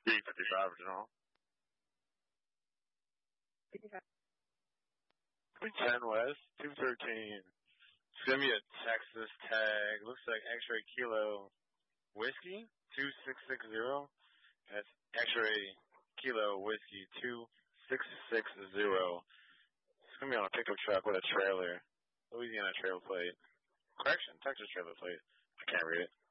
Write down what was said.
B55, General. 55. 10 West, 213. It's going to be a Texas tag. Looks like X-ray Kilo Whiskey, 2660. That's X-ray Kilo Whiskey, 2660. It's going to be on a pickup truck with a trailer. Louisiana trailer plate. Correction, Texas trailer plate. I can't read it.